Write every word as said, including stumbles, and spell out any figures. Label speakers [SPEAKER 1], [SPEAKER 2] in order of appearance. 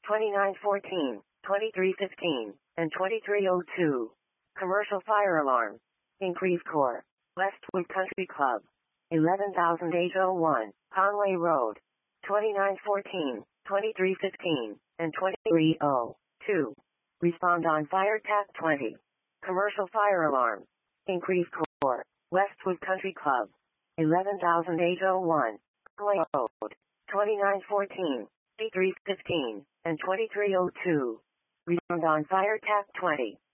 [SPEAKER 1] twenty-nine fourteen, twenty-three fifteen, and twenty-three oh two. Commercial fire alarm. Increase Corps. Westwood Country Club. eleven thousand eight oh one, Conway Road. twenty-nine fourteen, twenty-three fifteen, and twenty-three oh two. Respond on Fire T A C twenty. Commercial fire alarm. Increase Corps. Westwood Country Club. eleven thousand eight oh one, Conway Road. twenty-nine fourteen, twenty-three fifteen, and twenty-three oh two. Respond on Fire T A C twenty.